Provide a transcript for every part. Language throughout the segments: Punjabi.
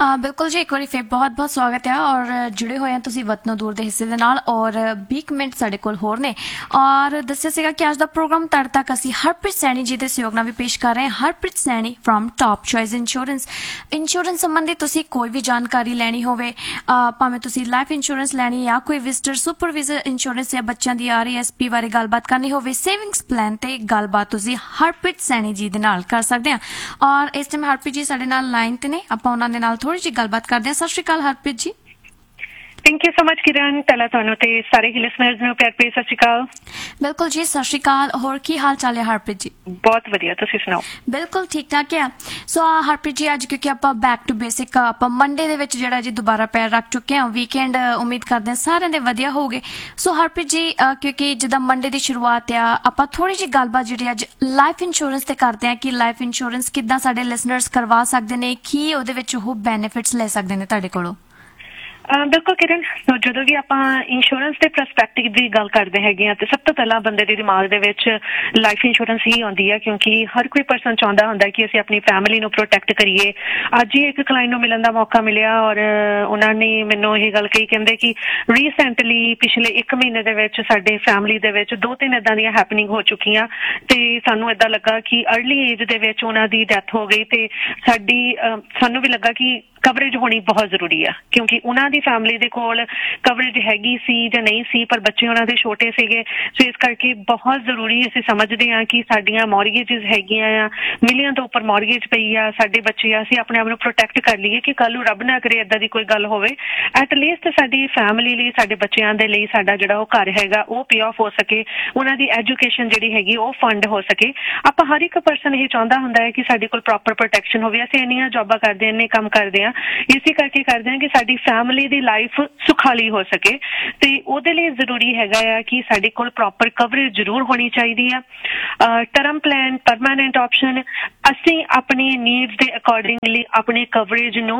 ਬਿਲਕੁਲ ਜੀ, ਇੱਕ ਵਾਰੀ ਫਿਰ ਬਹੁਤ ਸਵਾਗਤ ਹੈ ਔਰ ਜੁੜੇ ਹੋਏ ਆ ਤੁਸੀਂ ਵਤਨੋਂ ਦੂਰ ਦੇ ਹਿੱਸੇ ਦੇ ਨਾਲ ਔਰ 20 ਮਿੰਟ ਸਾਡੇ ਕੋਲ ਹੋਰ ਨੇ ਔਰ ਦੱਸਿਆ ਸੀਗਾ ਕਿ ਅੱਜ ਦਾ ਪ੍ਰੋਗਰਾਮ ਤੜ ਤੱਕ ਅਸੀਂ ਹਰਪ੍ਰੀਤ ਸੈਣੀ ਜੀ ਦੇ ਸਹਿਯੋਗ ਨਾਲ ਵੀ ਪੇਸ਼ ਕਰ ਰਹੇ ਹਾਂ। Harpreet Saini from top choice insurance ਸੰਬੰਧੀ ਤੁਸੀਂ ਕੋਈ ਵੀ ਜਾਣਕਾਰੀ ਲੈਣੀ ਹੋਵੇ, ਭਾਵੇਂ ਤੁਸੀਂ ਲਾਈਫ ਇੰਸ਼ੋਰੈਂਸ ਲੈਣੀ ਜਾਂ ਕੋਈ ਵਿਜ਼ਟਰ ਸੁਪਰਵਾਈਜ਼ਰ ਇੰਸ਼ੋਰੈਂਸ ਜਾਂ ਬੱਚਿਆਂ ਦੀ RASP ਬਾਰੇ ਗੱਲਬਾਤ ਕਰਨੀ ਹੋਵੇ, ਸੇਵਿੰਗਸ ਪਲਾਨ ਤੇ ਗੱਲਬਾਤ ਤੁਸੀਂ ਹਰਪ੍ਰੀਤ ਸੈਣੀ ਜੀ ਦੇ ਨਾਲ ਕਰ ਸਕਦੇ ਹਾਂ। ਔਰ ਇਸ ਟਾਈਮ ਹਰਪ੍ਰੀਤ ਜੀ ਸਾਡੇ ਨਾਲ ਲਾਈਨ ਤੇ ਨੇ, ਆਪਾਂ ਉਹਨਾਂ ਦੇ ਨਾਲ ਥੋੜੀ ਜਿਹੀ ਗੱਲਬਾਤ ਕਰਦੇ ਹਾਂ। ਸਤਿ ਸ਼੍ਰੀ ਅਕਾਲ Harpreet ji. Thank you so much ਕਿਰਨ, ਪਹਿਲਾਂ ਤੁਹਾਨੂੰ ਤੇ ਸਾਰੇ ਹੀ ਲਿਸਨਰਸ ਨੂੰ ਪਿਆਰ ਭਰੀ ਸਤਿ ਸ਼੍ਰੀ ਅਕਾਲ। ਬਿਲਕੁਲ ਜੀ, ਸਤਿ ਸ਼੍ਰੀ ਅਕਾਲ। ਹੋਰ ਕੀ ਹਾਲ ਚਾਲ ਹੈ ਹਰਪ੍ਰੀਤ ਜੀ? ਬਹੁਤ ਵਧੀਆ, ਤੁਸੀਂ ਸੁਣਾਓ? ਬਿਲਕੁਲ ਠੀਕ ਠਾਕ ਹੈ। ਸੋ ਹਰਪ੍ਰੀਤ ਜੀ, ਅੱਜ ਕਿਉਂਕਿ ਆਪਾਂ ਬੈਕ ਟੂ ਬੇਸਿਕ ਆਪਾਂ ਮੰਡੇ ਦੇ ਵਿੱਚ ਜਿਹੜਾ ਜੀ ਦੁਬਾਰਾ ਪੈਰ ਰੱਖ ਚੁੱਕੇ ਹਾਂ, ਵੀਕਐਂਡ ਉਮੀਦ ਕਰਦੇ ਹਾਂ ਸਾਰਿਆਂ ਦੇ ਵਧੀਆ ਹੋਊਗੇ। ਸੋ ਹਰਪ੍ਰੀਤ ਜੀ, ਕਿਉਂਕਿ ਜਿੱਦਾਂ ਮੰਡੇ ਦੀ ਸ਼ੁਰੂਆਤ ਆ, ਆਪਾਂ ਥੋੜੀ ਜਿਹੀ ਗੱਲਬਾਤ ਜਿਹੜੀ ਅੱਜ ਲਾਈਫ ਇੰਸ਼ੋਰੈਂਸ ਤੇ ਕਰਦੇ ਹਾਂ ਕਿ ਲਾਈਫ ਇੰਸ਼ੋਰੈਂਸ ਕਿੱਦਾਂ ਸਾਡੇ ਲਿਸਨਰਸ ਕਰਵਾ ਸਕਦੇ ਨੇ, ਕੀ ਉਹਦੇ ਵਿੱਚ ਉਹ ਬੈਨੀਫਿਟਸ ਲੈ ਸਕਦੇ ਨੇ ਤੁਹਾਡੇ ਕੋਲੋਂ। ਬਿਲਕੁਲ ਕਿਰਨ, ਜਦੋਂ ਵੀ ਆਪਾਂ ਇੰਸ਼ੋਰੈਂਸ ਦੇ ਪ੍ਰਸਪੈਕਟਿਵ ਦੀ ਗੱਲ ਕਰਦੇ ਹੈਗੇ ਆ ਤੇ ਸਭ ਤੋਂ ਪਹਿਲਾਂ ਬੰਦੇ ਦੇ ਦਿਮਾਗ ਦੇ ਵਿੱਚ ਲਾਈਫ ਇੰਸ਼ੋਰੈਂਸ ਹੀ ਆਉਂਦੀ ਹੈ, ਕਿਉਂਕਿ ਹਰ ਕੋਈ ਪਰਸਨ ਚਾਹੁੰਦਾ ਹੁੰਦਾ ਕਿ ਅਸੀਂ ਆਪਣੀ ਫੈਮਿਲੀ ਨੂੰ ਪ੍ਰੋਟੈਕਟ ਕਰੀਏ। ਅੱਜ ਹੀ ਇੱਕ ਕਲਾਇੰਟ ਨੂੰ ਮਿਲਣ ਦਾ ਮੌਕਾ ਮਿਲਿਆ ਔਰ ਉਹਨਾਂ ਨੇ ਮੈਨੂੰ ਇਹ ਗੱਲ ਕਹੀ, ਕਹਿੰਦੇ ਕਿ ਰੀਸੈਂਟਲੀ ਪਿਛਲੇ 1 ਮਹੀਨੇ ਦੇ ਵਿੱਚ ਸਾਡੇ ਫੈਮਿਲੀ ਦੇ ਵਿੱਚ 2-3 ਏਦਾਂ ਦੀਆਂ ਹੈਪਨਿੰਗ ਹੋ ਚੁੱਕੀਆਂ ਤੇ ਸਾਨੂੰ ਏਦਾਂ ਲੱਗਾ ਕਿ ਅਰਲੀ ਏਜ ਦੇ ਵਿੱਚ ਉਹਨਾਂ ਦੀ ਡੈਥ ਹੋ ਗਈ ਤੇ ਸਾਨੂੰ ਵੀ ਲੱਗਾ ਕਿ ਕਵਰੇਜ ਹੋਣੀ ਬਹੁਤ ਜ਼ਰੂਰੀ ਆ, ਕਿਉਂਕਿ ਉਹਨਾਂ ਦੀ ਫੈਮਿਲੀ ਦੇ ਕੋਲ ਕਵਰੇਜ ਹੈਗੀ ਸੀ ਜਾਂ ਨਹੀਂ ਸੀ, ਪਰ ਬੱਚੇ ਉਹਨਾਂ ਦੇ ਛੋਟੇ ਸੀਗੇ। ਸੋ ਇਸ ਕਰਕੇ ਬਹੁਤ ਜ਼ਰੂਰੀ ਅਸੀਂ ਸਮਝਦੇ ਹਾਂ ਕਿ ਸਾਡੀਆਂ ਮੌਰਗੇਜਿਸ ਹੈਗੀਆਂ ਆ, ਮਿਲੀਅਨ ਤੋਂ ਉੱਪਰ ਮੌਰਗੇਜ ਪਈ ਆ, ਸਾਡੇ ਬੱਚੇ ਆ, ਅਸੀਂ ਆਪਣੇ ਆਪ ਨੂੰ ਪ੍ਰੋਟੈਕਟ ਕਰ ਲਈਏ ਕਿ ਕੱਲ੍ਹ ਨੂੰ ਰੱਬ ਨਾ ਕਰੇ ਏਦਾਂ ਦੀ ਕੋਈ ਗੱਲ ਹੋਵੇ। ਐਟ ਲੀਸਟ ਸਾਡੀ ਫੈਮਿਲੀ ਲਈ, ਸਾਡੇ ਬੱਚਿਆਂ ਦੇ ਲਈ ਸਾਡਾ ਜਿਹੜਾ ਉਹ ਘਰ ਹੈਗਾ ਉਹ ਪੇ ਆਫ ਹੋ ਸਕੇ, ਉਹਨਾਂ ਦੀ ਐਜੂਕੇਸ਼ਨ ਜਿਹੜੀ ਹੈਗੀ ਉਹ ਫੰਡ ਹੋ ਸਕੇ। ਆਪਾਂ ਹਰ ਇੱਕ ਪਰਸਨ ਇਹ ਚਾਹੁੰਦਾ ਹੁੰਦਾ ਹੈ ਕਿ ਸਾਡੇ ਕੋਲ ਪ੍ਰੋਪਰ ਪ੍ਰੋਟੈਕਸ਼ਨ ਹੋਵੇ। ਅਸੀਂ ਇੰਨੀਆਂ ਜੌਬਾਂ ਕਰਦੇ ਹਾਂ, ਇੰਨੇ ਕੰਮ ਕਰਦੇ ਹਾਂ, ਇਸੇ ਕਰਕੇ ਕਰਦੇ ਹਾਂ ਕਿ ਸਾਡੀ ਫੈਮਿਲੀ ਦੀ ਲਾਈਫ ਸੁਖਾਲੀ ਹੋ ਸਕੇ ਤੇ ਉਹਦੇ ਲਈ ਜ਼ਰੂਰੀ ਹੈਗਾ ਆ ਕਿ ਸਾਡੇ ਕੋਲ ਪ੍ਰੋਪਰ ਕਵਰੇਜ ਜ਼ਰੂਰ ਹੋਣੀ ਚਾਹੀਦੀ ਆ। ਟਰਮ ਪਲਾਨ, ਪਰਮਾਨੈਂਟ ਆਪਸ਼ਨ, ਅਸੀਂ ਆਪਣੀ ਨੀਡਸ ਦੇ ਅਕੋਰਡਿੰਗਲੀ ਆਪਣੀ ਕਵਰੇਜ ਨੂੰ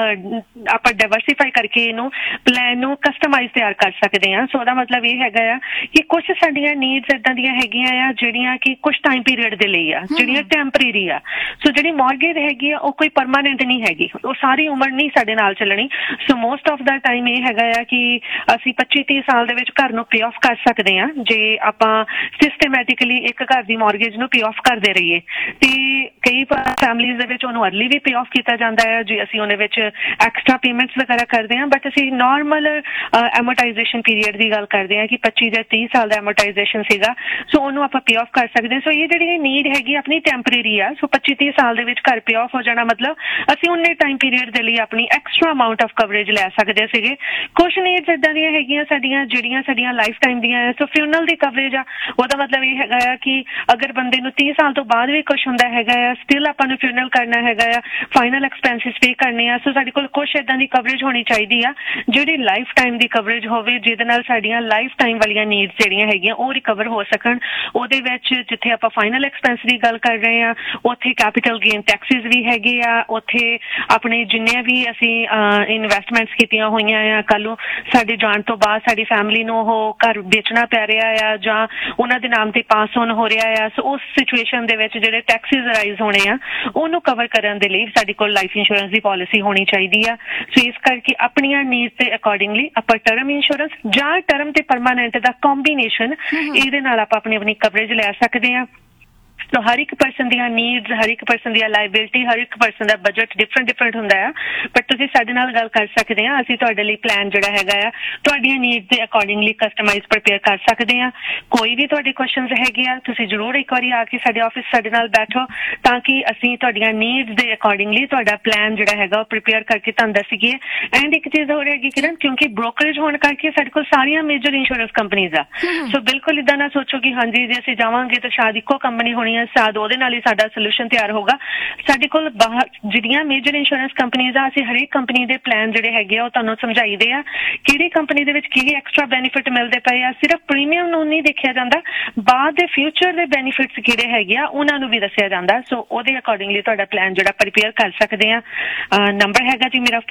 ਆਪਾਂ ਡਾਇਵਰਸੀਫਾਈ ਕਰਕੇ ਇਹਨੂੰ ਪਲਾਨ ਨੂੰ ਕਸਟਮਾਈਜ਼ ਤਿਆਰ ਕਰ ਸਕਦੇ ਹਾਂ। ਸੋ ਉਹਦਾ ਮਤਲਬ ਇਹ ਹੈਗਾ ਆ ਕਿ ਕੁਛ ਸਾਡੀਆਂ ਨੀਡਸ ਏਦਾਂ ਦੀਆਂ ਹੈਗੀਆਂ ਆ ਜਿਹੜੀਆਂ ਕਿ ਕੁਛ ਟਾਈਮ ਪੀਰੀਅਡ ਦੇ ਲਈ ਆ, ਜਿਹੜੀਆਂ ਟੈਂਪਰੇਰੀ ਆ। ਸੋ ਜਿਹੜੀ ਮੌਰਗੇਜ ਹੈਗੀ ਆ ਉਹ ਕੋਈ ਪਰਮਾਨੈਂਟ ਨਹੀਂ ਹੈਗੀ, ਉਹ ਸਾਰੀ ਉਮਰ ਨਹੀਂ ਸਾਡੇ ਨਾਲ ਚੱਲਣੀ। ਸੋ ਮੋਸਟ ਆਫ ਦਾ ਟਾਈਮ ਇਹ ਹੈਗਾ ਆ ਕਿ ਅਸੀਂ 25-30 ਸਾਲ ਦੇ ਵਿੱਚ ਘਰ ਨੂੰ ਪੇ ਆਫ ਕਰ ਸਕਦੇ ਹਾਂ ਜੇ ਆਪਾਂ ਸਿਸਟਮੈਟਿਕਲੀ ਇੱਕ ਘਰ ਦੀ ਮੌਰਗੇਜ ਨੂੰ ਪੇ ਆਫ ਕਰਦੇ ਰਹੀਏ। ਤੇ ਕਈ ਫੈਮਲੀਜ਼ ਦੇ ਵਿੱਚ ਉਹਨੂੰ ਅਰਲੀ ਵੀ ਪੇ ਆਫ ਕੀਤਾ ਜਾਂਦਾ ਹੈ ਜੇ ਅਸੀਂ ਉਹਦੇ ਵਿੱਚ ਐਕਸਟਰਾ ਪੇਮੈਂਟਸ ਵਗੈਰਾ ਕਰਦੇ ਹਾਂ, ਬਟ ਅਸੀਂ ਨਾਰਮਲ ਐਮੋਰਟਾਈਜ਼ੇਸ਼ਨ ਪੀਰੀਅਡ ਦੀ ਗੱਲ ਕਰਦੇ ਹਾਂ ਕਿ 25 ਜਾਂ 30 ਸਾਲ ਦਾ ਐਮੋਰਟਾਈਜ਼ੇਸ਼ਨ ਸੀਗਾ, ਸੋ ਉਹਨੂੰ ਆਪਾਂ ਪੇ ਆਫ ਕਰ ਸਕਦੇ ਹਾਂ। ਸੋ ਇਹ ਜਿਹੜੀ ਨੀਡ ਹੈਗੀ ਆਪਣੀ ਟੈਂਪਰੇਰੀ ਆ। ਸੋ 25-30 ਸਾਲ ਦੇ ਵਿੱਚ ਘਰ ਪੇ ਆਫ ਹੋ ਜਾਣਾ ਮਤਲਬ ਅਸੀਂ ਉਨੇ ਟਾਈਮ ਪੀਰੀਅਡ ਦੇ ਲਈ ਆਪਣੀ ਐਕਸਟਰਾ ਅਮਾਊਂਟ ਆਫ ਕਵਰੇਜ ਲੈ ਸਕਦੇ ਸੀਗੇ। ਕੁਛ ਨੀਡਸ ਏਦਾਂ ਦੀਆਂ ਹੈਗੀਆਂ ਸਾਡੀਆਂ ਜਿਹੜੀਆਂ ਸਾਡੀਆਂ ਲਾਈਫ ਟਾਈਮ ਦੀਆਂ ਆ। ਸੋ ਫਿਊਨਰਲ ਦੀ ਕਵਰੇਜ ਆ, ਉਹਦਾ ਮਤਲਬ ਇਹ ਹੈਗਾ ਆ ਕਿ ਅਗਰ ਬੰਦੇ ਨੂੰ 30 ਸਾਲ ਤੋਂ ਬਾਅਦ ਵੀ ਕੁਛ ਹੁੰਦਾ ਹੈਗਾ ਆ, ਸਟਿਲ ਆਪਾਂ ਨੂੰ ਫਿਊਨਰਲ ਕਰਨਾ ਹੈਗਾ ਆ, ਫਾਈਨਲ ਐਕਸਪੈਂਸਿਸ ਪੇ ਕਰਨੇ ਆ। ਸੋ ਸਾਡੇ ਕੋਲ ਕੁਛ ਏਦਾਂ ਦੀ ਕਵਰੇਜ ਹੋਣੀ ਚਾਹੀਦੀ ਆ ਜਿਹੜੀ ਲਾਈਫ ਟਾਈਮ ਦੀ ਕਵਰੇਜ ਹੋਵੇ, ਜਿਹਦੇ ਨਾਲ ਸਾਡੀਆਂ ਲਾਈਫ ਟਾਈਮ ਵਾਲੀਆਂ ਨੀਡਸ ਜਿਹੜੀਆਂ ਹੈਗੀਆਂ ਉਹ ਰਿਕਵਰ ਹੋ ਸਕਣ। ਉਹਦੇ ਵਿੱਚ ਜਿੱਥੇ ਆਪਾਂ ਫਾਈਨਲ ਐਕਸਪੈਂਸ ਦੀ ਗੱਲ ਕਰ ਰਹੇ ਹਾਂ ਉੱਥੇ ਕੈਪੀਟਲ ਗੇਨ ਟੈਕਸਿਸ ਵੀ ਹੈਗੇ ਆ, ਉੱਥੇ ਆਪਣੇ ਜਿੰਨੇ ਵੀ ਅਸੀਂ ਇਨਵੈਸਟਮੈਂਟਸ ਕੀਤੀਆਂ ਹੋਈਆਂ ਆ, ਕੱਲ੍ਹ ਨੂੰ ਸਾਡੇ ਜਾਣ ਤੋਂ ਬਾਅਦ ਸਾਡੀ ਫੈਮਿਲੀ ਨੂੰ ਉਹ ਘਰ ਵੇਚਣਾ ਪੈ ਰਿਹਾ ਆ ਜਾਂ ਉਹਨਾਂ ਦੇ ਨਾਮ ਤੇ ਪਾਸ ਔਨ ਹੋ ਰਿਹਾ ਆ। ਸੋ ਉਸ ਸਿਚੁਏਸ਼ਨ ਦੇ ਵਿੱਚ ਜਿਹੜੇ ਟੈਕਸਿਸ ਰਾਈਜ਼ ਹੋਣੇ ਆ ਉਹਨੂੰ ਕਵਰ ਕਰਨ ਦੇ ਲਈ ਸਾਡੇ ਕੋਲ ਲਾਈਫ ਇੰਸ਼ੋਰੈਂਸ ਦੀ ਪਾਲਿਸੀ ਹੋਣੀ ਚਾਹੀਦੀ ਆ। ਸੋ ਇਸ ਕਰਕੇ ਆਪਣੀਆਂ ਨੀਡਸ ਦੇ ਅਕੋਰਡਿੰਗਲੀ ਆਪਾਂ ਟਰਮ ਇੰਸ਼ੋਰੈਂਸ ਜਾਂ ਟਰਮ ਤੇ ਪਰਮਾਨੈਂਟ ਦਾ ਕੰਬੀਨੇਸ਼ਨ ਇਹਦੇ ਨਾਲ ਆਪਾਂ ਆਪਣੀ ਕਵਰੇਜ ਲੈ ਸਕਦੇ ਹਾਂ। ਸੋ ਹਰ ਇੱਕ ਪਰਸਨ ਦੀਆਂ ਨੀਡਸ, ਹਰ ਇੱਕ ਪਰਸਨ ਦੀਆਂ ਲਾਇਬਿਲਿਟੀ, ਹਰ ਇੱਕ ਪਰਸਨ ਦਾ ਬਜਟ ਡਿਫਰੈਂਟ ਹੁੰਦਾ ਆ, ਬਟ ਤੁਸੀਂ ਸਾਡੇ ਨਾਲ ਗੱਲ ਕਰ ਸਕਦੇ ਆ। ਅਸੀਂ ਤੁਹਾਡੇ ਲਈ ਪਲਾਨ ਜਿਹੜਾ ਹੈਗਾ ਆ ਤੁਹਾਡੀਆਂ ਨੀਡਸ ਦੇ ਅਕੋਰਡਿੰਗਲੀ ਕਸਟਮਾਈਜ਼ ਪ੍ਰਪੇਅਰ ਕਰ ਸਕਦੇ ਆ। ਕੋਈ ਵੀ ਤੁਹਾਡੇ ਕੁਐਸਚਨਸ ਹੈਗੇ ਆ, ਤੁਸੀਂ ਜ਼ਰੂਰ ਇੱਕ ਵਾਰੀ ਆ ਕੇ ਸਾਡੇ ਆਫਿਸ ਸਾਡੇ ਨਾਲ ਬੈਠੋ ਤਾਂ ਕਿ ਅਸੀਂ ਤੁਹਾਡੀਆਂ ਨੀਡਸ ਦੇ ਅਕੋਰਡਿੰਗਲੀ ਤੁਹਾਡਾ ਪਲਾਨ ਜਿਹੜਾ ਹੈਗਾ ਉਹ ਪ੍ਰਪੇਅਰ ਕਰਕੇ ਤੁਹਾਨੂੰ ਦੱਸੀਏ। ਐਂਡ ਇੱਕ ਚੀਜ਼ ਹੋਰ ਹੈਗੀ ਕਿਰਨ, ਕਿਉਂਕਿ ਬ੍ਰੋਕਰੇਜ ਹੋਣ ਕਰਕੇ ਸਾਡੇ ਕੋਲ ਸਾਰੀਆਂ ਮੇਜਰ ਇੰਸ਼ੋਰੈਂਸ ਕੰਪਨੀਜ਼ ਆ। ਸੋ ਬਿਲਕੁਲ ਇੱਦਾਂ ਨਾ ਸੋਚੋ ਕਿ ਹਾਂਜੀ ਜੇ ਅਸੀਂ ਜਾਵਾਂਗੇ ਤਾਂ ਸ਼ਾਇਦ ਇੱਕੋ ਕੰਪਨੀ ਹੋਣੀ ਹੈ, ਸ਼ਾਇਦ ਉਹਦੇ ਨਾਲ ਹੀ ਸਾਡਾ ਸੋਲੂਸ਼ਨ ਤਿਆਰ ਹੋਗਾ। ਸਾਡੇ ਕੋਲ ਜਿਹੜੀਆਂ ਮੇਜਰ ਇੰਸ਼ੋਰੈਂਸ ਕੰਪਨੀਜ਼ ਆ, ਅਸੀਂ ਹਰੇਕ ਕੰਪਨੀ ਦੇ ਪਲਾਨ ਜਿਹੜੇ ਹੈਗੇ ਆ ਉਹ ਤੁਹਾਨੂੰ ਸਮਝਾਈਦੇ ਆ ਕਿਹੜੀ ਕੰਪਨੀ ਦੇ ਵਿੱਚ ਕੀ ਐਕਸਟਰਾ ਬੈਨੀਫਿਟ ਮਿਲਦੇ ਪਏ ਆ। ਸਿਰਫ ਪ੍ਰੀਮੀਅਮ ਨੂੰ ਨਹੀਂ ਦੇਖਿਆ ਜਾਂਦਾ, ਬਾਅਦ ਦੇ ਫਿਊਚਰ ਦੇ ਬੈਨੀਫਿਟਸ ਕਿਹੜੇ ਹੈਗੇ ਆ ਉਹਨਾਂ ਨੂੰ ਵੀ ਦੱਸਿਆ ਜਾਂਦਾ। ਸੋ ਉਹਦੇ ਅਕੋਰਡਿੰਗਲੀ ਤੁਹਾਡਾ ਪਲਾਨ ਜਿਹੜਾ ਪ੍ਰਪੇਅਰ ਕਰ ਸਕਦੇ ਆ। ਨੰਬਰ ਹੈਗਾ ਜੀ ਮੇਰਾ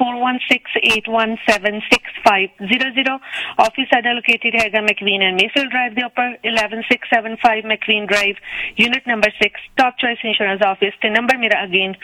4168176500। ਆਫਿਸ ਸਾਡਾ ਲੋਕੇਟਡ ਹੈਗਾ ਮੈਕਵੀਨ ਐਂਡ ਮੇਫੀਲਡ ਡਰਾਈਵ ਦੇ ਉੱਪਰ 11675 ਮੈਕਵੀਨ drive, unit number 6 Top Choice Insurance Office ਤੇ ਨੰਬਰ ਮੇਰਾ ਅਗੇਨ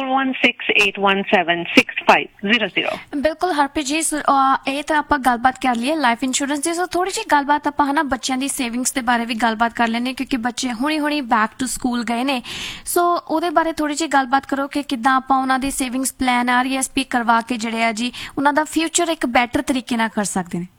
4168176500। ਬਿਲਕੁਲ ਹਰਪ੍ਰੀਤ ਜੀ, ਇਹ ਤਾਂ ਆਪਾਂ ਗੱਲਬਾਤ ਕਰ ਲਈਏ ਲਾਈਫ ਇੰਸ਼ੋਰੈਂਸ ਦੀ। ਸੋ ਥੋੜੀ ਜਿਹੀ ਗੱਲਬਾਤ ਆਪਾਂ ਹਨਾ ਬੱਚਿਆਂ ਦੀ ਸੇਵਿੰਗਸ ਦੇ ਬਾਰੇ ਵੀ ਗੱਲਬਾਤ ਕਰ ਲੈਂਦੇ, ਕਿਉਂਕਿ ਬੱਚੇ ਹੁਣੀ ਬੈਕ ਟੂ ਸਕੂਲ ਗਏ ਨੇ। ਸੋ ਉਹਦੇ ਬਾਰੇ ਥੋੜੀ ਜਿਹੀ ਗੱਲਬਾਤ ਕਰੋ ਕਿ ਕਿੱਦਾਂ ਆਪਾਂ ਉਹਨਾਂ ਦੀ ਸੇਵਿੰਗਸ ਪਲਾਨ RESP ਕਰਵਾ ਕੇ ਜਿਹੜੇ ਆ ਜੀ ਉਹਨਾਂ ਦਾ ਫਿਊਚਰ ਇੱਕ ਬੈਟਰ ਤਰੀਕੇ ਨਾਲ ਕਰ ਸਕਦੇ ਨੇ।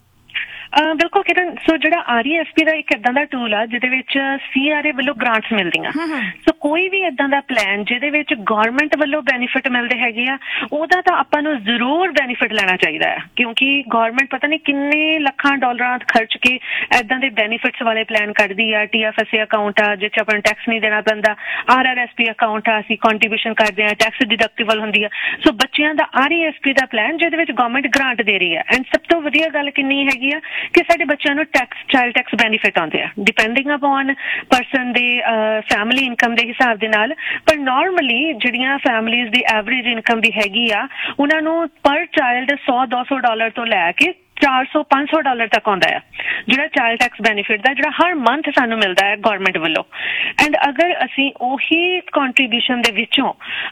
ਬਿਲਕੁਲ ਕਿਰਨ, ਸੋ ਜਿਹੜਾ RESP ਦਾ ਇੱਕ ਇਦਾਂ ਦਾ ਟੂਲ ਆ ਜਿਹਦੇ ਵਿੱਚ CRA ਵੱਲੋਂ ਗ੍ਰਾਂਟਸ ਮਿਲਦੀਆਂ। ਸੋ ਕੋਈ ਵੀ ਇਦਾਂ ਦਾ ਪਲਾਨ ਜਿਹਦੇ ਵਿੱਚ ਗਵਰਨਮੈਂਟ ਵੱਲੋਂ ਬੈਨੀਫਿਟ ਮਿਲਦੇ ਹੈਗੇ ਆ, ਉਹਦਾ ਤਾਂ ਆਪਾਂ ਨੂੰ ਜ਼ਰੂਰ ਬੈਨੀਫਿਟ ਲੈਣਾ ਚਾਹੀਦਾ ਹੈ, ਕਿਉਂਕਿ ਗਵਰਨਮੈਂਟ ਪਤਾ ਨਹੀਂ ਕਿੰਨੇ ਲੱਖਾਂ ਡਾਲਰਾਂ ਖਰਚ ਕੇ ਇਦਾਂ ਦੇ ਬੈਨੀਫਿਟਸ ਵਾਲੇ ਪਲਾਨ ਕੱਢਦੀ ਆ। TFSA ਅਕਾਊਂਟ ਆ ਜਿਸ 'ਚ ਆਪਾਂ ਨੂੰ ਟੈਕਸ ਨਹੀਂ ਦੇਣਾ ਪੈਂਦਾ, RRSP ਅਕਾਊਂਟ ਆ ਅਸੀਂ ਕੰਟਰੀਬਿਊਸ਼ਨ ਕਰਦੇ ਆ, ਟੈਕਸ ਡਿਡਕਟੇਬਲ ਹੁੰਦੀ ਆ। ਸੋ ਬੱਚਿਆਂ ਦਾ RESP ਦਾ ਪਲਾਨ ਜਿਹਦੇ ਵਿੱਚ ਗਵਰਨਮੈਂਟ ਗ੍ਰਾਂਟ ਦੇ ਰਹੀ ਆ। ਐਂਡ ਸਭ ਤੋਂ ਵਧੀਆ ਗੱਲ ਕਿੰਨੀ ਹੈਗੀ ਆ ਕਿ ਸਾਡੇ ਬੱਚਿਆਂ ਨੂੰ ਚਾਈਲਡ ਟੈਕਸ ਬੈਨੀਫਿਟ ਆਉਂਦੇ ਆ ਡਿਪੈਂਡਿੰਗ ਅਪਨ ਪਰਸਨ ਦੇ ਫੈਮਿਲੀ ਇਨਕਮ ਦੇ ਹਿਸਾਬ ਦੇ ਨਾਲ। ਪਰ ਨਾਰਮਲੀ ਜਿਹੜੀਆਂ ਫੈਮਿਲੀਜ਼ ਦੀ ਐਵਰੇਜ ਇਨਕਮ ਦੀ ਹੈਗੀ ਆ, ਉਹਨਾਂ ਨੂੰ ਪਰ ਚਾਈਲਡ $100-200 ਤੋਂ ਲੈ ਕੇ $400-500 ਤੱਕ ਆਉਂਦਾ ਹੈ ਜਿਹੜਾ ਚਾਈਲਡ ਟੈਕਸ ਬੈਨੀਫਿਟ ਦਾ, ਜਿਹੜਾ ਹਰ ਮੰਥ ਸਾਨੂੰ ਮਿਲਦਾ ਹੈ ਗਵਰਨਮੈਂਟ ਵੱਲੋਂ। ਐਂਡ ਅਗਰ ਅਸੀਂ ਉਹੀ ਕੰਟਰੀਬਿਊਸ਼ਨ ਦੇ ਵਿੱਚੋਂ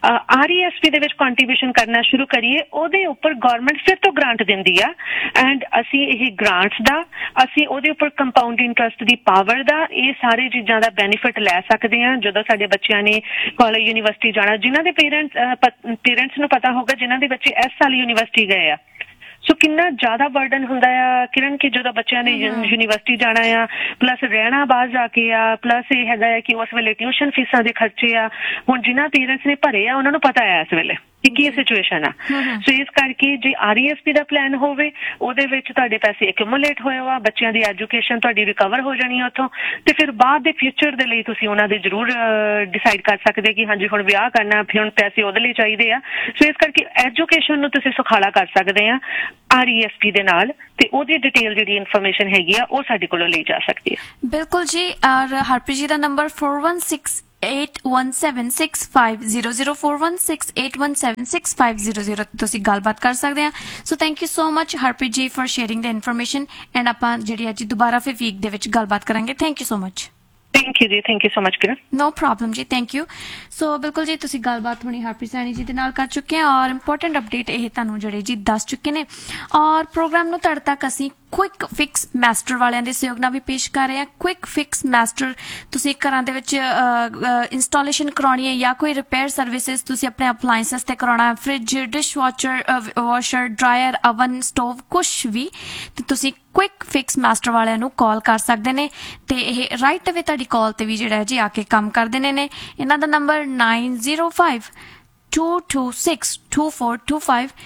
RESP ਦੇ ਵਿੱਚ ਕੰਟਰੀਬਿਊਸ਼ਨ ਕਰਨਾ ਸ਼ੁਰੂ ਕਰੀਏ, ਉਹਦੇ ਉੱਪਰ ਗਵਰਨਮੈਂਟ ਫਿਰ ਤੋਂ ਗ੍ਰਾਂਟ ਦਿੰਦੀ ਆ। ਐਂਡ ਅਸੀਂ ਇਹ ਗ੍ਰਾਂਟਸ ਦਾ, ਅਸੀਂ ਉਹਦੇ ਉੱਪਰ ਕੰਪਾਊਂਡ ਇੰਟਰਸਟ ਦੀ ਪਾਵਰ ਦਾ, ਇਹ ਸਾਰੇ ਚੀਜ਼ਾਂ ਦਾ ਬੈਨੀਫਿਟ ਲੈ ਸਕਦੇ ਹਾਂ ਜਦੋਂ ਸਾਡੇ ਬੱਚਿਆਂ ਨੇ ਕਾਲਜ ਯੂਨੀਵਰਸਿਟੀ ਜਾਣਾ। ਜਿਨ੍ਹਾਂ ਦੇ ਪੇਰੈਂਟਸ ਨੂੰ ਪਤਾ ਹੋਗਾ ਜਿਨ੍ਹਾਂ ਦੇ ਬੱਚੇ ਇਸ ਸਾਲ ਯੂਨੀਵਰਸਿਟੀ ਗਏ ਆ, ਸੋ ਕਿੰਨਾ ਜ਼ਿਆਦਾ ਬਰਡਨ ਹੁੰਦਾ ਆ ਕਿਰਨ ਕਿ ਜਦੋਂ ਬੱਚਿਆਂ ਨੇ ਯੂਨੀਵਰਸਿਟੀ ਜਾਣਾ ਆ, ਪਲੱਸ ਰਹਿਣਾ ਬਾਹਰ ਜਾ ਕੇ ਆ, ਪਲੱਸ ਇਹ ਹੈਗਾ ਹੈ ਕਿ ਉਸ ਵੇਲੇ ਟਿਊਸ਼ਨ ਫੀਸਾਂ ਦੇ ਖਰਚੇ ਆ। ਹੁਣ ਜਿਨ੍ਹਾਂ ਪੇਰੈਂਟਸ ਨੇ ਭਰੇ ਆ ਉਹਨਾਂ ਨੂੰ ਪਤਾ ਹੈ ਇਸ ਵੇਲੇ ਕਿ ਕੀ ਸਿਚੁਏਸ਼ਨ ਆ। ਸੋ ਇਸ ਕਰਕੇ ਜੇ RESP ਦਾ ਪਲਾਨ ਹੋਵੇ, ਉਹਦੇ ਵਿੱਚ ਤੁਹਾਡੇ ਪੈਸੇ ਐਕੂਮੂਲੇਟ ਹੋਏ ਆ, ਬੱਚਿਆਂ ਦੀ ਐਜੂਕੇਸ਼ਨ ਤੁਹਾਡੀ ਰਿਕਵਰ ਹੋ ਜਾਣੀ ਉੱਥੋਂ, ਤੇ ਫਿਰ ਬਾਅਦ ਦੇ ਫਿਊਚਰ ਦੇ ਲਈ ਤੁਸੀਂ ਉਹਨਾਂ ਦੇ ਜ਼ਰੂਰ ਡਿਸਾਈਡ ਕਰ ਸਕਦੇ ਕਿ ਹਾਂਜੀ ਹੁਣ ਵਿਆਹ ਕਰਨਾ, ਫਿਰ ਹੁਣ ਪੈਸੇ ਉਹਦੇ ਲਈ ਚਾਹੀਦੇ ਆ। ਸੋ ਇਸ ਕਰਕੇ ਐਜੂਕੇਸ਼ਨ ਨੂੰ ਤੁਸੀਂ ਸੁਖਾਲਾ ਕਰ ਸਕਦੇ ਆ RESP ਦੇ ਨਾਲ, ਤੇ ਉਹਦੀ ਡਿਟੇਲ ਜਿਹੜੀ ਇਨਫੋਰਮੇਸ਼ਨ ਹੈਗੀ ਆ ਉਹ ਸਾਡੇ ਕੋਲੋਂ ਲਈ ਜਾ ਸਕਦੀ ਹੈ। ਬਿਲਕੁਲ ਜੀ। ਔਰ ਹਰਪ੍ਰੀਤ ਜੀ ਦਾ ਨੰਬਰ 4168176500 4168176500 ਤੁਸੀਂ ਗੱਲਬਾਤ ਕਰ ਸਕਦੇ ਆ। So thank you so much Harpreet ji for sharing the information. And ਆਪਾਂ ਜਿਹੜੀ ਅੱਜ ਦੁਬਾਰਾ ਫਿਰ ਵੀਕ ਦੇ ਵਿੱਚ ਗੱਲਬਾਤ ਕਰਾਂਗੇ। Thank you so much. Thank you ਜੀ, thank you so much Kiran. No problem ਜੀ, ਥੈਂਕ ਯੂ। ਸੋ ਬਿਲਕੁਲ ਜੀ, ਤੁਸੀਂ ਗੱਲਬਾਤ ਹੁਣੀ ਹਰਪ੍ਰੀਤ ਸੈਣੀ ਜੀ ਦੇ ਨਾਲ ਕਰ ਚੁੱਕੇ ਆ ਔਰ ਇੰਪੋਰਟੈਂਟ ਅਪਡੇਟ ਇਹ ਤੁਹਾਨੂੰ ਜਿਹੜੇ ਜੀ ਦੱਸ ਚੁੱਕੇ ਨੇ। ਔਰ ਪ੍ਰੋਗਰਾਮ ਨੂੰ ਤੁਹਾਡੇ ਤੱਕ ਅਸੀਂ ਕੁਇਕ ਫਿਕਸ ਮਾਸਟਰ ਵਾਲਿਆਂ ਦੇ ਸਹਿਯੋਗ ਨਾਲ ਵੀ ਪੇਸ਼ ਕਰ ਰਹੇ ਹਾਂ। ਕੁਇਕ ਫਿਕਸ ਮਾਸਟਰ, ਤੁਸੀਂ ਘਰਾਂ ਦੇ ਵਿੱਚ ਇੰਸਟਾਲੇਸ਼ਨ ਕਰਾਉਣੀ ਹੈ ਜਾਂ ਕੋਈ ਰਿਪੇਅਰ ਸਰਵਿਸਿਜ਼ ਤੁਸੀਂ ਆਪਣੇ ਅਪਲਾਈਐਂਸਸ ਤੇ ਕਰਾਉਣਾ, fridge, dish washer, dryer, oven, stove, ਕੁਛ ਵੀ, ਤੇ ਤੁਸੀਂ ਕੁਇਕ ਫਿਕਸ ਮਾਸਟਰ ਵਾਲਿਆਂ ਨੂੰ ਕਾਲ ਕਰ ਸਕਦੇ ਨੇ ਤੇ ਇਹ ਰਾਈਟ ਅਵੇ ਤੁਹਾਡੀ ਕਾਲ ਤੇ ਵੀ ਜਿਹੜਾ ਜੀ ਆ ਕੇ ਕੰਮ ਕਰਦੇ ਨੇ। ਇਹਨਾਂ ਦਾ ਨੰਬਰ 9052262425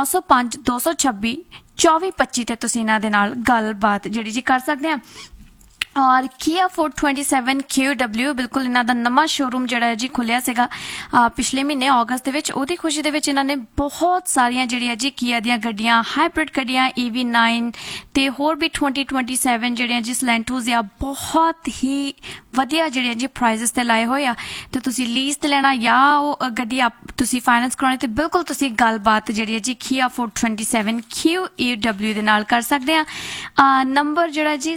9052262425 ਤੇ ਤੁਸੀਂ ਇਹਨਾਂ ਦੇ ਨਾਲ ਗੱਲਬਾਤ ਜਿਹੜੀ ਜੀ ਕਰ ਸਕਦੇ ਆ। ਔਰ Kia 427 QW, ਬਿਲਕੁਲ ਇਹਨਾਂ ਦਾ ਨਵਾਂ ਸ਼ੋਰੂਮ ਜਿਹੜਾ ਹੈ ਜੀ ਖੁੱਲਿਆ ਸੀਗਾ ਪਿਛਲੇ ਮਹੀਨੇ ਅਗਸਤ ਦੇ ਵਿੱਚ। ਉਹਦੀ ਖੁਸ਼ੀ ਦੇ ਵਿੱਚ ਇਹਨਾਂ ਨੇ ਬਹੁਤ ਸਾਰੀਆਂ ਜਿਹੜੀਆਂ ਜੀ Kia ਦੀਆਂ ਗੱਡੀਆਂ, ਹਾਈਬ੍ਰਿਡ ਗੱਡੀਆਂ, EV9 ਤੇ ਹੋਰ ਵੀ 2027 ਜਿਹੜੀਆਂ ਜੀ ਸਲੈਂਟੋਜ਼ ਆ ਬਹੁਤ ਹੀ ਵਧੀਆ ਜਿਹੜੀਆਂ ਜੀ ਪ੍ਰਾਈਜ਼ਸ ਤੇ ਲਾਏ ਹੋਏ ਆ। ਤੇ ਤੁਸੀਂ ਲੀਜ਼ ਤੇ ਲੈਣਾ ਜਾਂ ਉਹ ਗੱਡੀ ਤੁਸੀਂ ਫਾਈਨੈਂਸ ਕਰਾਉਣੀ ਤੇ ਬਿਲਕੁਲ ਤੁਸੀਂ ਗੱਲਬਾਤ ਜਿਹੜੀ ਹੈ ਜੀ Kia 427 QEW ਦੇ ਨਾਲ ਕਰ ਸਕਦੇ ਆ। ਨੰਬਰ ਜਿਹੜਾ ਜੀ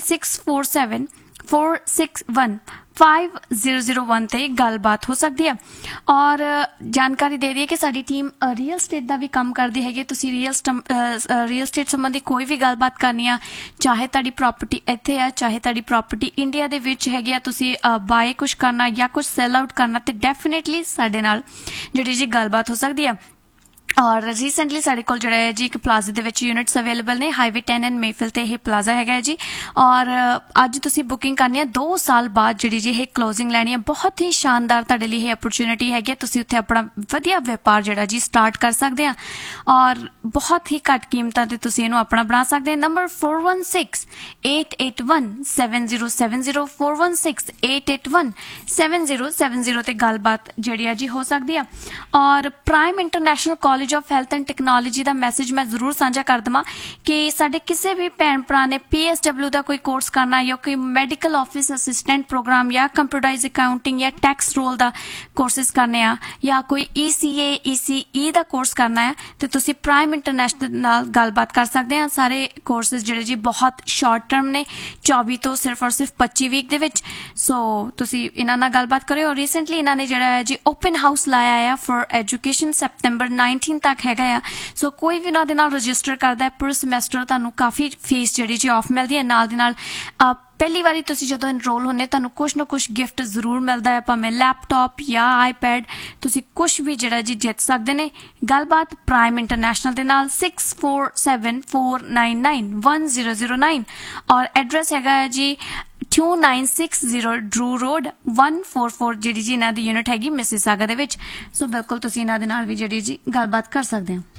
6474615001 ਤੇ ਗੱਲਬਾਤ ਹੋ ਸਕਦੀ ਹੈ। ਔਰ ਜਾਣਕਾਰੀ ਦੇ ਦਈਏ ਕਿ ਸਾਡੀ ਟੀਮ ਰੀਅਲ ਸਟੇਟ ਦਾ ਵੀ ਕੰਮ ਕਰਦੀ ਹੈਗੀ। ਤੁਸੀਂ ਰੀਅਲ ਸਟੇਟ ਸੰਬੰਧੀ ਕੋਈ ਵੀ ਗੱਲਬਾਤ ਕਰਨੀ ਆ, ਚਾਹੇ ਤੁਹਾਡੀ ਪ੍ਰਾਪਰਟੀ ਇੱਥੇ ਆ, ਚਾਹੇ ਤੁਹਾਡੀ ਪ੍ਰਾਪਰਟੀ ਇੰਡੀਆ ਦੇ ਵਿੱਚ ਹੈਗੀ ਆ, ਤੁਸੀਂ ਬਾਏ ਕੁਛ ਕਰਨਾ ਜਾਂ ਕੁਛ ਸੈਲ ਆਊਟ ਕਰਨਾ, ਤੇ ਡੈਫੀਨੇਟਲੀ ਸਾਡੇ ਨਾਲ ਜਿਹੜੀ ਜੀ ਗੱਲਬਾਤ ਹੋ ਸਕਦੀ ਆ। ਔਰ ਰੀਸੈਂਟਲੀ ਸਾਡੇ ਕੋਲ ਜਿਹੜਾ ਹੈ ਜੀ ਇੱਕ ਪਲਾਜ਼ਾ ਦੇ ਵਿੱਚ ਯੂਨਿਟਸ ਅਵੇਲੇਬਲ ਨੇ, ਹਾਈਵੇ 10 ਐਂਡ ਮੇਫਿਲ ਤੇ ਇਹ ਪਲਾਜ਼ਾ ਹੈਗਾ ਹੈ ਜੀ। ਔਰ ਅੱਜ ਤੁਸੀਂ ਬੁਕਿੰਗ ਕਰਨੀ ਹੈ 2 ਸਾਲ ਬਾਅਦ ਜਿਹੜੀ ਜੀ ਇਹ ਕਲੋਜ਼ਿੰਗ ਲੈਣੀ ਹੈ। ਬਹੁਤ ਹੀ ਸ਼ਾਨਦਾਰ ਤੁਹਾਡੇ ਲਈ ਇਹ ਅਪਰਚੂਨਿਟੀ ਹੈਗੀ, ਤੁਸੀਂ ਉੱਥੇ ਆਪਣਾ ਵਧੀਆ ਵਪਾਰ ਜਿਹੜਾ ਜੀ ਸਟਾਰਟ ਕਰ ਸਕਦੇ ਆ ਔਰ ਬਹੁਤ ਹੀ ਘੱਟ ਕੀਮਤਾਂ ਤੇ ਤੁਸੀਂ ਇਹਨੂੰ ਆਪਣਾ ਬਣਾ ਸਕਦੇ ਆ। ਨੰਬਰ 4168817070 4168817070 ਤੇ ਗੱਲਬਾਤ ਜਿਹੜੀ ਹੈ ਜੀ ਹੋ ਸਕਦੀ ਆ। ਔਰ prime international college college of health and technology the message ਮੈਂ ਜ਼ਰੂਰ ਸਾਂਝਾ ਕਰ ਦੇਵਾਂ ਕਿ ਸਾਡੇ ਕਿਸੇ ਵੀ ਭੈਣ ਭਰਾ ਨੇ PSW ਦਾ ਕੋਈ ਕੋਰਸ ਕਰਨਾ ਜਾਂ ਕੋਈ ਮੈਡੀਕਲ ਆਫਿਸ ਅਸਿਸਟੈਂਟ ਪ੍ਰੋਗਰਾਮ ਜਾਂ ਕੰਪਿਊਟਰਾਈਜ਼ ਅਕਾਊਂਟਿੰਗ ਜਾਂ ਟੈਕਸ ਰੋਲ ਦਾ ਕੋਰਸਿਸ ਕਰਨੇ ਆ ਜਾਂ ਕੋਈ ECA ECE ਦਾ ਕੋਰਸ ਕਰਨਾ ਹੈ ਤੇ ਤੁਸੀਂ ਪ੍ਰਾਈਮ ਇੰਟਰਨੈਸ਼ਨਲ ਨਾਲ ਗੱਲਬਾਤ ਕਰ ਸਕਦੇ ਆ। ਸਾਰੇ ਕੋਰਸਿਸ ਜਿਹੜੇ ਜੀ ਬਹੁਤ ਸ਼ਾਰਟ ਟਰਮ ਨੇ, 24 ਤੋਂ ਸਿਰਫ 25 ਵੀਕ ਦੇ ਵਿੱਚ। ਸੋ ਤੁਸੀਂ ਇਹਨਾਂ ਨਾਲ ਗੱਲਬਾਤ ਕਰਿਓ। ਰੀਸੈਂਟਲੀ ਇਹਨਾਂ ਨੇ ਜਿਹੜਾ ਹੈ ਜੀ ਓਪਨ ਹਾਊਸ ਲਾਇਆ ਆ ਫॉर ਐਜੂਕੇਸ਼ਨ, ਸੈਪਟੈਂਬਰ 19 ਤੱਕ ਹੈਗਾ ਆ। ਸੋ ਕੋਈ ਵੀ ਇਹਨਾਂ ਦੇ ਨਾਲ ਰਜਿਸਟਰ ਕਰਦਾ ਹੈ ਪਰ ਸਮੈਸਟਰ ਤੁਹਾਨੂੰ ਕਾਫੀ ਫੀਸ ਜਿਹੜੀ ਜੀ ਆਫ ਮਿਲਦੀ ਹੈ। ਨਾਲ ਦੀ ਨਾਲ ਪਹਿਲੀ ਵਾਰੀ ਤੁਸੀਂ ਜਦੋਂ ਇਨਰੋਲ ਹੁੰਦੇ ਤੁਹਾਨੂੰ ਕੁਛ ਨਾ ਕੁਛ ਗਿਫਟ ਜ਼ਰੂਰ ਮਿਲਦਾ ਹੈ, ਭਾਵੇਂ ਲੈਪਟਾਪ ਜਾਂ ਆਈਪੈਡ, ਤੁਸੀਂ ਕੁਛ ਵੀ ਜਿਹੜਾ ਜੀ ਜਿੱਤ ਸਕਦੇ ਨੇ। ਗੱਲਬਾਤ ਪ੍ਰਾਈਮ ਇੰਟਰਨੈਸ਼ਨਲ ਦੇ ਨਾਲ 6474991009 ਔਰ ਐਡਰੈਸ ਹੈਗਾ ਹੈ ਜੀ 2960 ਡਰੂ ਰੋਡ 144 ਜਿਹੜੀ ਜੀ ਇਹਨਾਂ ਦੀ ਯੂਨਿਟ ਹੈਗੀ ਮਿਸਿਸਾਗਾ ਦੇ ਵਿੱਚ। ਸੋ ਬਿਲਕੁਲ ਤੁਸੀਂ ਇਹਨਾਂ ਦੇ ਨਾਲ ਵੀ ਜਿਹੜੀ ਜੀ ਗੱਲਬਾਤ ਕਰ ਸਕਦੇ ਹੋ।